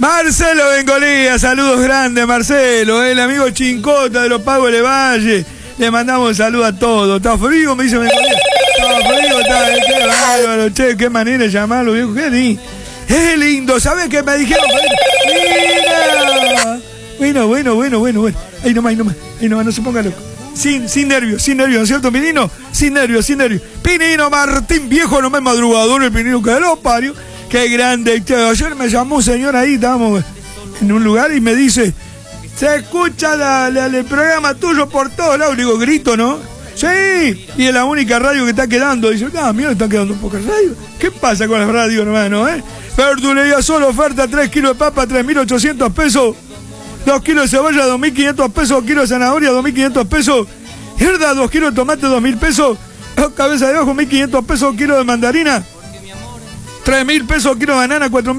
Marcelo Bengolía, saludos grandes, Marcelo, el amigo Chincota de los Pagos de Valle. Le mandamos saludos a todos. ¿Está frío? Me dice Bengolía. Está frío, qué bárbaro, che, qué manera de llamarlo, viejo. Es lindo, ¿sabes qué me dijeron? Mira. Bueno. Ahí nomás, no se ponga loco. Sin nervios, ¿no es cierto, Pinino? Sin nervios. Pinino Martín, viejo nomás madrugador, el Pinino que lo parió. Qué grande. Ayer me llamó un señor ahí, estábamos en un lugar y me dice, se escucha el programa tuyo por todos lados. Le digo, grito, ¿no? Sí, y es la única radio que está quedando. Dice, mira, están quedando pocas radios. ¿Qué pasa con las radios, hermano, Verdulería solo, oferta, 3 kilos de papa, 3.800 pesos. 2 kilos de cebolla, 2.500 pesos. 2 kilos de zanahoria, 2.500 pesos. Mierda, 2 kilos de tomate, 2.000 pesos. Cabeza de ojo, 1.500 pesos. Kilo de mandarina, 3.000 pesos. Kilo de banana, 4.000.